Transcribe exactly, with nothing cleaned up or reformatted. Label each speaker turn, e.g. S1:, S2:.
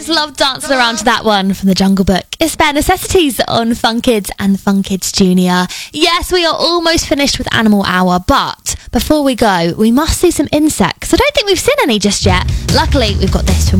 S1: just love dancing around to that one from the Jungle Book. It's Bare Necessities on Fun Kids and Fun Kids Junior. Yes, we are almost finished with Animal Hour, but before we go, we must see some insects. I don't think we've seen any just yet. Luckily, we've got this from